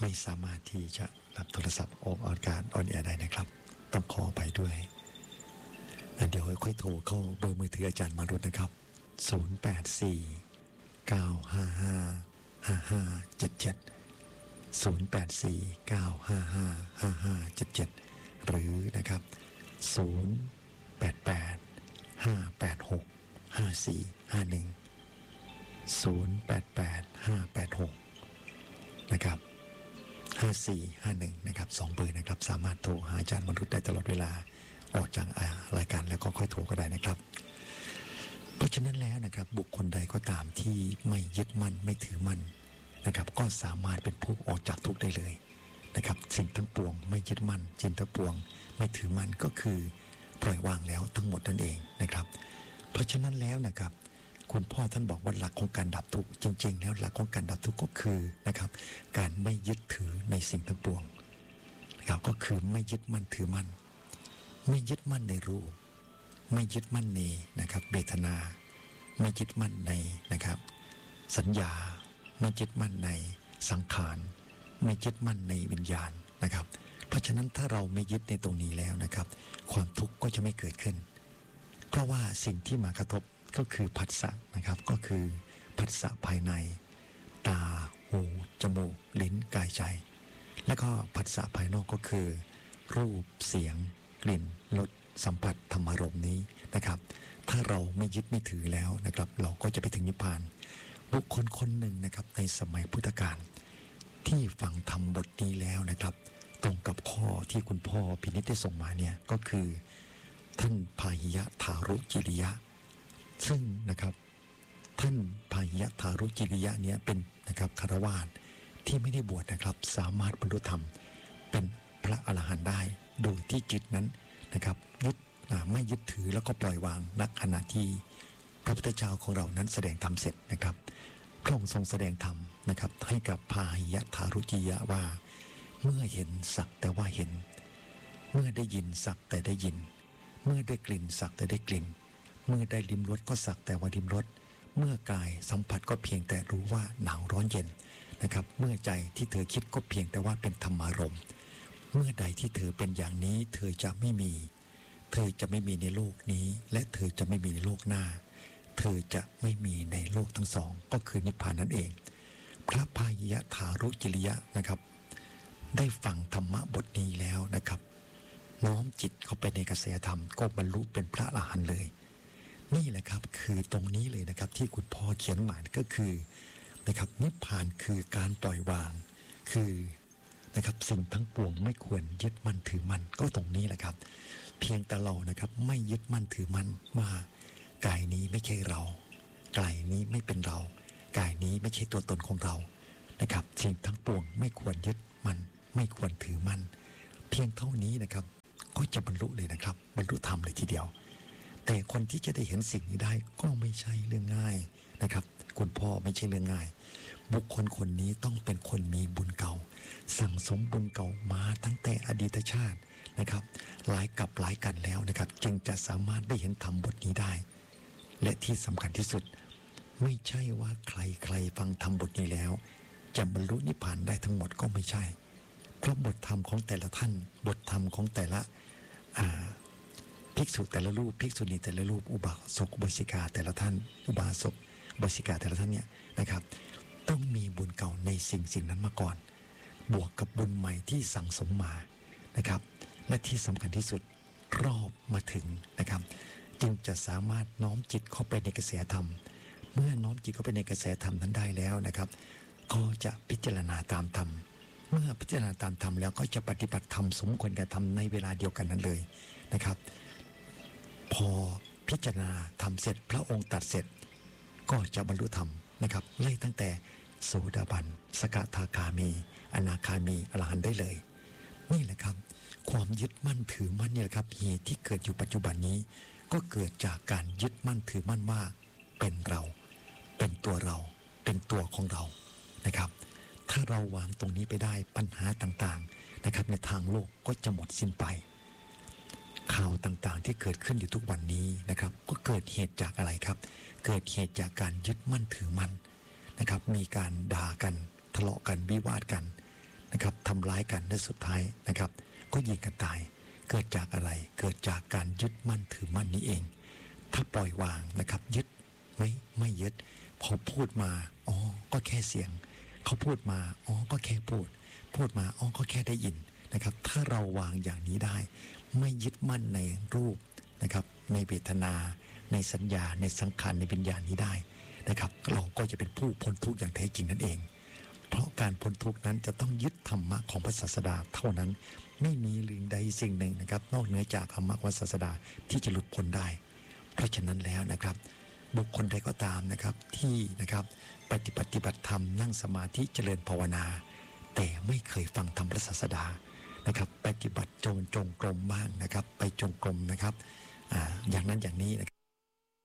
ไม่สามารถที่จะรับโทรศัพท์ออกอากาศออนแอร์ได้นะครับต้องขอไปด้วยเดี๋ยวค่อยโทรเข้าเบอร์มือถืออาจารย์มารุตนะครับ084 955 5577 084 955 5577หรือนะครับ088 586 5451 088 586นะครับ5451นะครับ2เบอร์นะครับสามารถโทรหาอาจารย์มนุษย์ได้ตลอดเวลาออกจากรายการแล้วก็ค่อยโทรก็ได้นะครับเพราะฉะนั้นแล้วนะครับบุคคลใดก็ตามที่ไม่ยึดมั่นไม่ถือมั่นนะครับก็สามารถเป็นผู้ออกจากทุกข์ได้เลยนะครับสิ่งทั้งปวงไม่ยึดมั่นสิ่งทั้งปวงไม่ถือมั่นก็คือปล่อยวางแล้วทั้งหมดนั่นเองนะครับเพราะฉะนั้นแล้วนะครับคุณพ่อท่านบอกว่าหลักของการดับทุกข์จริงๆแล้วหลักของการดับทุกข์ก็คือนะครับการไม่ยึดถือในสิ่งทั้งปวงนะครับก็คือไม่ยึดมั่นถือมั่นไม่ยึดมั่นในรูปไม่ยึดมั่นในนะครับเวทนาไม่ยึดมั่นในนะครับสัญญาไม่ยึดมั่นในสังขารไม่ยึดมั่นในวิญญาณนะครับเพราะฉะนั้นถ้าเราไม่ยึดในตรงนี้แล้วนะครับความทุกข์ก็จะไม่เกิดขึ้นเพราะว่าสิ่งที่มากระทบก็คือผัสสะนะครับก็คือผัสสะภายในตาหูจมูกลิ้นกายใจและก็ผัสสะภายนอกก็คือรูปเสียงกลิ่นรสสัมผัสธรรมารมณ์นี้นะครับถ้าเราไม่ยึดไม่ถือแล้วนะครับเราก็จะไปถึงนิพพานบุคคลคนหนึ่งนะครับในสมัยพุทธกาลที่ฟังธรรมบทนี้แล้วนะครับตรงกับข้อที่คุณพ่อพินิจได้ส่งมาเนี่ยก็คือท่านพาหิยะทารุจิริยะซึ่งนะครับท่านพาหิยะทารุจิริยะเนี่ยเป็นนะครับคฤหัสถ์ที่ไม่ได้บวชนะครับสามารถบรรลุธรรมเป็นพระอรหันต์ได้โดยที่จิตนั้นนะครับไม่ยึดถือแล้วก็ปล่อยวางณขณะที่พระพุทธเจ้าของเรานั้นแสดงธรรมเสร็จนะครับพระองค์ทรงแสดงธรรมนะครับให้กับพาหิยะทารุจิริยะว่าเมื่อเห็นสักแต่ว่าเห็นเมื่อได้ยินสักแต่ได้ยินเมื่อได้กลิ่นสักแต่ได้กลิ่นเมื่อได้ลิ้มรสก็สักแต่ว่าลิ้มรสเมื่อกายสัมผัสก็เพียงแต่รู้ว่าหนาวร้อนเย็นนะครับเมื่อใจที่เธอคิดก็เพียงแต่ว่าเป็นธรรมารมณ์เมื่อใดที่เธอเป็นอย่างนี้เธอจะไม่มีในโลกนี้และเธอจะไม่มีในโลกหน้าเธอจะไม่มีในโลกทั้งสองก็คือนิพพานนั่นเองพระพาหิยะทารุจิริยะนะครับได้ฟังธรรมะบทนี้แล้วนะครับน้อมจิตเข้าไปในกระแสธรรมก็บรรลุเป็นพระอรหันต์เลยนี่แหละครับคือตรงนี้เลยนะครับที่คุณพ่อเขียนมาก็คือนะครับนิพพานคือการปล่อยวางคือนะครับสิ่งทั้งปวงไม่ควรยึดมั่นถือมั่นก็ตรงนี้แหละครับเพียงแต่เรานะครับไม่ยึดมั่นถือมั่นว่ากายนี้ไม่ใช่เรากายนี้ไม่เป็นเรากายนี้ไม่ใช่ตัวตนของเรานะครับสิ่งทั้งปวงไม่ควรยึดมั่นไม่ควรถือมั่นเพียงเท่านี้นะครับก็จะบรรลุเลยนะครับบรรลุธรรมเลยทีเดียวแต่คนที่จะได้เห็นสิ่งนี้ได้ก็ไม่ใช่เรื่องง่ายนะครับคุณพ่อไม่ใช่เรื่องง่ายบุคคลคนนี้ต้องเป็นคนมีบุญเก่าสั่งสมบุญเก่ามาตั้งแต่อดีตชาตินะครับหลายกับหลายกันแล้วนะครับจึงจะสามารถได้เห็นธรรมบทนี้ได้และที่สำคัญที่สุดไม่ใช่ว่าใครฟังธรรมบทนี้แล้วจะบรรลุนิพพานได้ทั้งหมดก็ไม่ใช่เพราะบทธรรมของแต่ละท่านบทธรรมของแต่ละภิกษุแต่ละรูปภิกษุณีแต่ละรูปอุบาสกอุบาสิกาแต่ละท่านอุบาสกอุบาสิกาแต่ละท่านเนี่ยนะครับต้องมีบุญเก่าในสิ่งนั้นมาก่อนบวกกับบุญใหม่ที่สั่งสมมานะครับและที่สำคัญที่สุดรอบมาถึงนะครับจึงจะสามารถน้อมจิตเข้าไปในกระแสธรรมเมื่อน้อมจิตเข้าไปในกระแสธรรมนั้นได้แล้วนะครับก็จะพิจารณาตามธรรมเมื่อพิจารณาตามธรรมแล้วก็จะปฏิบัติธรรมสมควรกับธรรมในเวลาเดียวกันนั้นเลยนะครับพอพิจารณาธรรมเสร็จพระองค์ตรัสเสร็จก็จะบรรลุธรรมนะครับไล่ตั้งแต่โสดาบันสกทาคามีอนาคามีอรหันต์ได้เลยนี่แหละครับความยึดมั่นถือมั่นเนี่ยครับเหตุที่เกิดอยู่ปัจจุบันนี้ก็เกิดจากการยึดมั่นถือมั่นว่าเป็นเราเป็นตัวเราเป็นตัวของเรานะครับถ้าเราวางตรงนี้ไปได้ปัญหาต่างๆนะครับในทางโลกก็จะหมดสิ้นไปข่าวต่างๆที่เกิดขึ้นอยู่ทุกวันนี้นะครับก็เกิดเหตุจากอะไรครับเกิดเหตุจากการยึดมั่นถือมั่นนะครับมีการด่ากันทะเลาะกันวิวาทกันนะครับทำร้ายกันและสุดท้ายนะครับก็ยิงกันตายเกิดจากอะไรเกิดจากการยึดมั่นถือมั่นนี้เองถ้าปล่อยวางนะครับยึดไม่ยึดพอพูดมาอ๋อก็แค่เสียงเขาพูดมาอ๋อก็แค่พูดมาอ๋อก็แค่ได้ยินนะครับถ้าเราวางอย่างนี้ได้ไม่ยึดมั่นในรูปนะครับในเวทนาในสัญญาในสังขารในวิญญาณนี้ได้นะครับเราก็จะเป็นผู้พ้นทุกข์อย่างแท้จริงนั่นเองเพราะการพ้นทุกข์นั้นจะต้องยึดธรรมะของพระศาสดาเท่านั้นไม่มีสิ่งใดสิ่งหนึ่งนะครับนอกเหนือจากธรรมะของพระศาสดาที่จะหลุดพ้นได้เพราะฉะนั้นแล้วนะครับบุคคลใดก็ตามนะครับที่นะครับปฏิบัติธรรมนั่งสมาธิเจริญภาวนาแต่ไม่เคยฟังธรรมพระศาสดานะครับปฏิบัติจงกรมบ้างนะครับไปจงกรมนะครับอย่างนั้นอย่างนี้นะครับ